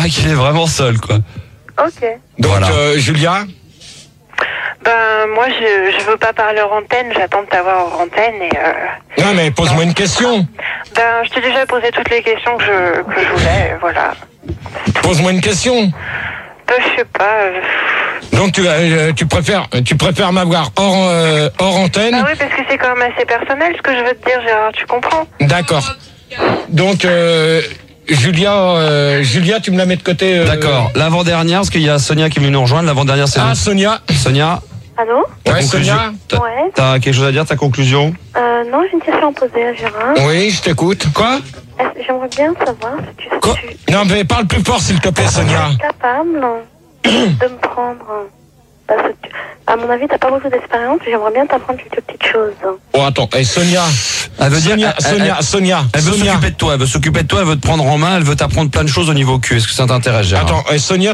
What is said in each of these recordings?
qu'il est vraiment seul, quoi. Ok. Donc, Voilà. Julia? Ben, moi, je veux pas parler hors antenne, j'attends de t'avoir hors antenne et Non, mais pose-moi une question. Ben, je t'ai déjà posé toutes les questions que je voulais, voilà. Pose-moi une question. Ben, je sais pas. Donc, tu préfères m'avoir hors antenne? Ah oui, parce que c'est quand même assez personnel ce que je veux te dire, Gérard, tu comprends? D'accord. Donc, Julia, tu me la mets de côté. D'accord. L'avant-dernière, parce qu'il y a Sonia qui est venue nous rejoindre. L'avant-dernière, c'est Ah, Sonia. Sonia. Allô? Ouais, Sonia. Ouais. T'as quelque chose à dire, ta conclusion? Non, j'ai une question à poser à Gérard. Oui, je t'écoute. Quoi? J'aimerais bien savoir si tu Quoi? Non, mais parle plus fort, s'il te plaît, Sonia. es capable de me prendre. Parce que, à mon avis, t'as pas beaucoup d'expérience. J'aimerais bien t'apprendre quelques petites choses. Oh, attends. Et Sonia. Elle veut dire, Sonia. elle veut s'occuper de toi, elle veut s'occuper de toi, elle veut te prendre en main, elle veut t'apprendre plein de choses au niveau cul. Est-ce que ça t'intéresse, Gérard? Attends, et Sonia,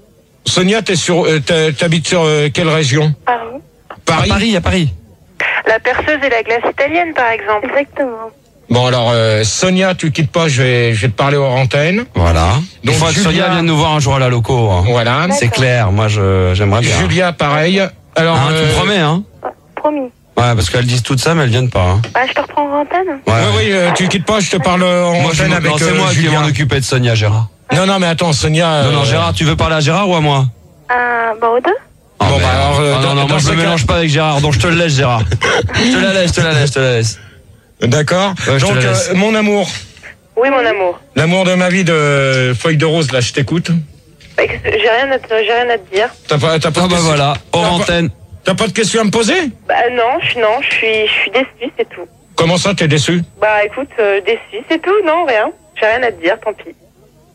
t'habites sur quelle région? Paris. Paris. À Paris. La perceuse et la glace italienne, par exemple. Exactement. Bon, alors, Sonia, tu quittes pas, je vais te parler hors antenne. Voilà. Donc, Il faut que Julia Sonia vienne nous voir un jour à la loco. Hein. Voilà. C'est clair, moi j'aimerais bien. Julia, pareil. Alors, Hein, tu me promets, hein? Promis. Ouais, parce qu'elles disent tout ça, mais elles viennent pas. Hein. Bah, je te reprends en antenne. Oui, tu quittes pas, je te parle en Moi, antenne avec c'est moi qui vais Julia. m'en occuper de Sonia, Gérard. Non, mais attends, Sonia. Non, Gérard, tu veux parler à Gérard ou à moi? Bah, aux deux. Bon, bah, alors, non, moi je me mélange pas avec Gérard, donc je te le laisse, Gérard. Je te la laisse. D'accord. Ouais, je te Donc, la laisse. mon amour. Oui, mon amour. L'amour de ma vie de Feuille de Rose, là, je t'écoute. Bah, j'ai rien à te dire. T'as pas de Ah bah question- voilà, hors antenne. T'as pas de questions à me poser? Bah, non, je suis déçue, c'est tout. Comment ça, t'es déçu? Bah, écoute, déçue, c'est tout, non, rien. J'ai rien à te dire, tant pis.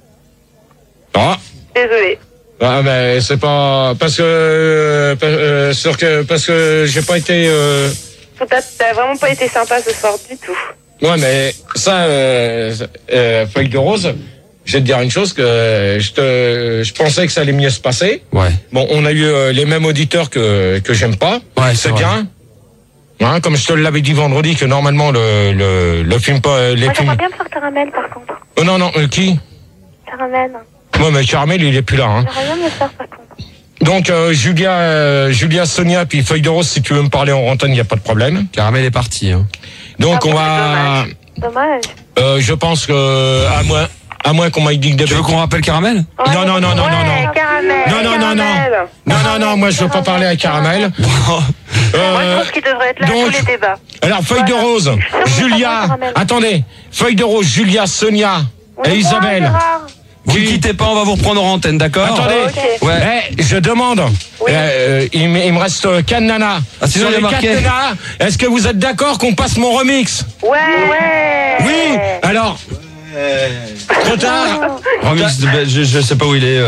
Ah. Désolée. Ah, mais c'est pas parce que parce que j'ai pas été. T'as vraiment pas été sympa ce soir du tout. Ouais, mais ça, Feuille de Rose. Je vais te dire une chose que je pensais que ça allait mieux se passer. Ouais. Bon, on a eu les mêmes auditeurs que j'aime pas. Ouais, c'est vrai. bien. Hein, comme je te l'avais dit vendredi que normalement le film pas les Moi, films. j'aimerais bien me faire caramel, par contre. Oh non, qui? Caramel. Moi, mais Caramel, il est plus là. Hein. J'aimerais bien me le faire, par contre. Donc Julia, Sonia, puis Feuille de Rose, si tu veux me parler en antenne, il n'y a pas de problème. Caramel est parti. Hein. Donc Ah, on bon, va. Dommage. Je pense que à moins qu'on m'aille dit que Tu veux qu'on rappelle Caramel? Non. Ouais, caramel. Non, moi je veux pas parler à Caramel. Moi, je pense qu'il devrait être là à donc, tous les débats. Alors Feuille de Rose, Julia, attendez, Feuille de Rose, Julia, Sonia et Isabelle. Vous ne quittez pas, on va vous reprendre en antenne, d'accord? Attendez, Ok. Ouais. je demande, Oui. il me reste 4 nanas. Ah, sinon, Sur il y a les 4 marqué. nanas, est-ce que vous êtes d'accord qu'on passe mon remix? Ouais. Oui. Alors, trop tard. Remix, je sais pas où il est.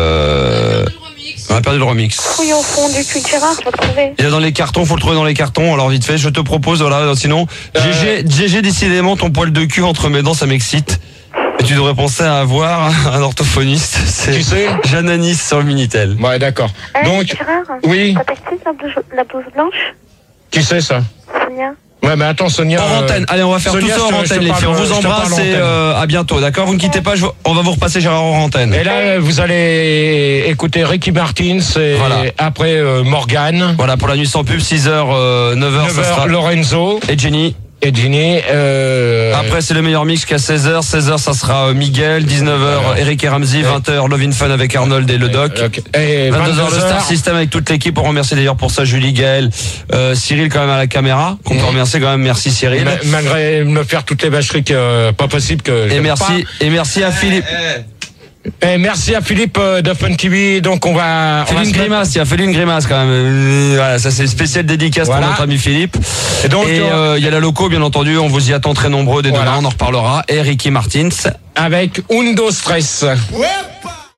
On a perdu le remix. Fouille au fond du cul de Gérard, je vais le trouver. Il est dans les cartons, faut le trouver dans les cartons. Alors vite fait, je te propose, voilà, sinon, GG, décidément, ton poil de cul entre mes dents, ça m'excite. Et tu devrais penser à avoir un orthophoniste. C'est Tu sais Jeanne Anis sur le Minitel. Ouais, d'accord. Donc, Gérard, oui. ça t'excite la blouse blanche? Qui c'est ça? Sonia? Ouais, mais attends, Sonia. Hors antenne. Allez, on va faire Sonia, tout ça je hors te- je antenne, te les parle- filles. On vous je te parle embrasse en et antenne. à bientôt, d'accord? Vous ne quittez pas, on va vous repasser Gérard hors antenne. Et là, vous allez écouter Ricky Martin, et Voilà. après Morgane, Voilà, pour la nuit sans pub, 6h, 9h, ça 9h sera. Lorenzo Et Jenny. et Ginny. Après, c'est le meilleur mix jusqu'à 16h. 16h, ça sera Miguel. 19h, Eric et Ramsey. 20h, Love in Fun avec Arnold et le Doc. Et 22h, le Star 22h, System avec toute l'équipe. On remercie d'ailleurs pour ça Julie, Gaël, Cyril quand même à la caméra. Qu'on peut remercier quand même. Merci Cyril. malgré me faire toutes les vacheries que pas possible que. Et j'aime merci à Philippe. pas. Et merci à Philippe de Fun TV. Donc on va. Fais-lui une grimace, tiens, fais-lui une grimace quand même. Voilà, ça c'est spécial dédicace Voilà. pour notre ami Philippe. Et donc il y a la loco, bien entendu, on vous y attend très nombreux dès Voilà. demain, on en reparlera. Et Ricky Martins. avec Undo Stress. Ouais.